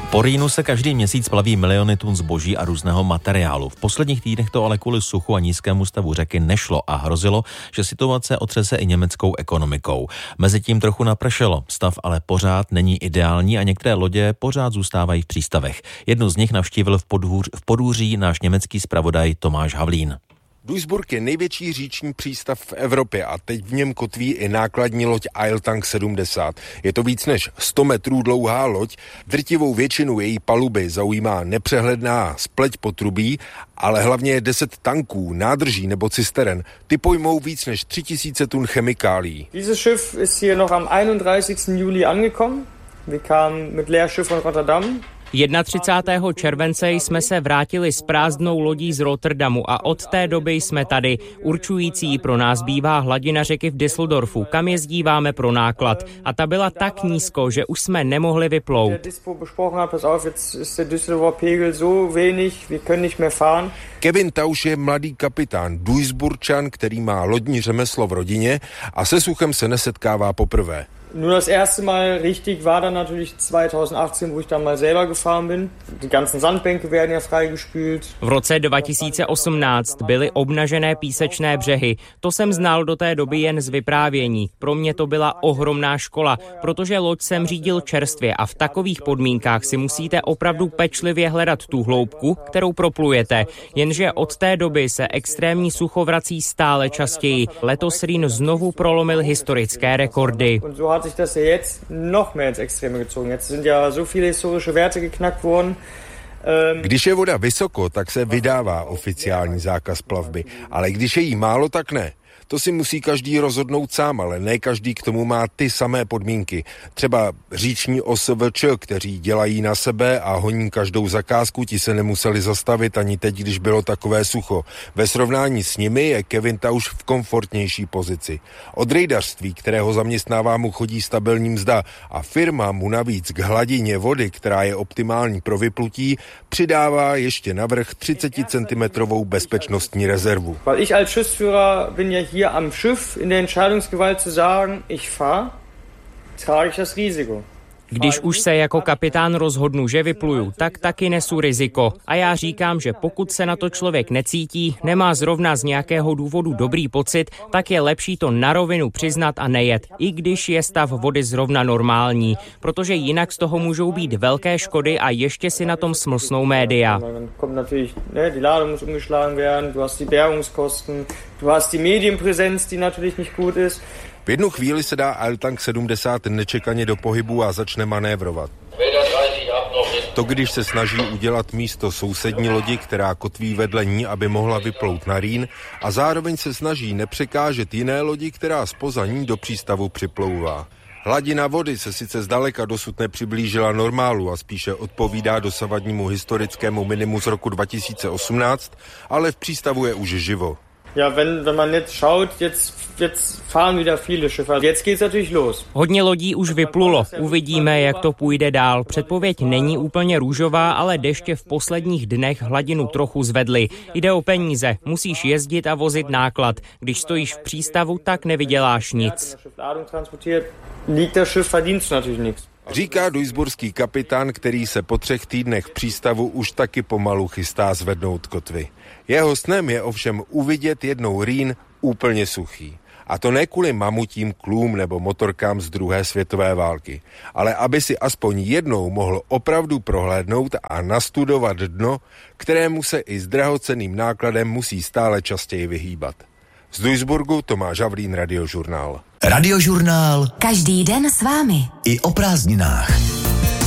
Po Rýnu se každý měsíc plaví miliony tun zboží a různého materiálu. V posledních týdnech to ale kvůli suchu a nízkému stavu řeky nešlo a hrozilo, že situace otřese i německou ekonomikou. Mezitím trochu napršelo, stav ale pořád není ideální a některé lodě pořád zůstávají v přístavech. Jednu z nich navštívil v Podhůří náš německý zpravodaj Tomáš Havlín. Duisburg je největší říční přístav v Evropě a teď v něm kotví i nákladní loď Eiltank 70. Je to víc než 100 metrů dlouhá loď, drtivou většinu její paluby zaujímá nepřehledná spleť potrubí, ale hlavně je 10 tanků, nádrží nebo cisteren. Ty pojmou víc než 3000 tun chemikálií. Dieses Schiff ist hier noch am 31. Juli angekommen. Wir kamen mit Leerschiff von Rotterdam. 31. července jsme se vrátili s prázdnou lodí z Rotterdamu a od té doby jsme tady. Určující pro nás bývá hladina řeky v Düsseldorfu, kam jezdíváme pro náklad. A ta byla tak nízko, že už jsme nemohli vyplout. Kevin Tausch je mladý kapitán Duisburčan, který má lodní řemeslo v rodině a se suchem se nesetkává poprvé. Nur das erste Mal richtig war dann natürlich 2018, wo ich dann mal selber gefahren bin. Die ganzen Sandbänke werden ja freigespült. V roce 2018 byly obnažené písečné břehy. To jsem znal do té doby jen z vyprávění. Pro mě to byla ohromná škola, protože loď jsem řídil čerstvě a v takových podmínkách si musíte opravdu pečlivě hledat tu hloubku, kterou proplujete. Jenže od té doby se extrémní sucho vrací stále častěji. Letos Rýn znovu prolomil historické rekordy. Hat sich das ja jetzt noch mehr ins Extreme gezogen. Jetzt sind ja so viele historische Werte geknackt worden. Když je voda vysoko, tak se vydává oficiální zákaz plavby, ale když je jí málo, tak ne. To si musí každý rozhodnout sám, ale ne každý k tomu má ty samé podmínky. Třeba říční OSVČ, kteří dělají na sebe a honí každou zakázku, ti se nemuseli zastavit ani teď, když bylo takové sucho. Ve srovnání s nimi je Kevin Tausch v komfortnější pozici. Od rejdařství, kterého zaměstnává, mu chodí stabilní mzda a firma mu navíc k hladině vody, která je optimální pro vyplutí, přidává ještě navrch 30 cm bezpečnostní rezervu. Ich als Schiffsführer bin ja hier am Schiff in der Entscheidungsgewalt zu sagen, ich fahre, trage ich das Risiko. Když už se jako kapitán rozhodnu, že vypluju, tak taky nesu riziko. A já říkám, že pokud se na to člověk necítí, nemá zrovna z nějakého důvodu dobrý pocit, tak je lepší to na rovinu přiznat a nejet, i když je stav vody zrovna normální, protože jinak z toho můžou být velké škody a ještě si na tom smlsnou média. V jednu chvíli se dá Eiltank 70 nečekaně do pohybu a začne manévrovat. To když se snaží udělat místo sousední lodi, která kotví vedle ní, aby mohla vyplout na Rýn, a zároveň se snaží nepřekážet jiné lodi, která zpoza ní do přístavu připlouvá. Hladina vody se sice zdaleka dosud nepřiblížila normálu a spíše odpovídá dosavadnímu historickému minimu z roku 2018, ale v přístavu je už živo. Ja, wenn man jetzt schaut, jetzt fahren wieder viele Schiffe. Jetzt geht's natürlich los. Hodně lodí už vyplulo. Uvidíme, jak to půjde dál. Předpověď není úplně růžová, ale deště v posledních dnech hladinu trochu zvedly. Jde o peníze. Musíš jezdit a vozit náklad. Když stojíš v přístavu, tak nevyděláš nic. Říká duisburský kapitán, který se po 3 týdnech v přístavu už taky pomalu chystá zvednout kotvy. Jeho snem je ovšem uvidět jednou Rýn úplně suchý. A to ne kvůli mamutím klům nebo motorkám z 2. světové války, ale aby si aspoň jednou mohl opravdu prohlédnout a nastudovat dno, kterému se i s drahocenným nákladem musí stále častěji vyhýbat. Z Duisburgu Tomáš Havlín, Radiožurnál. Radiožurnál. Každý den s vámi. I o prázdninách.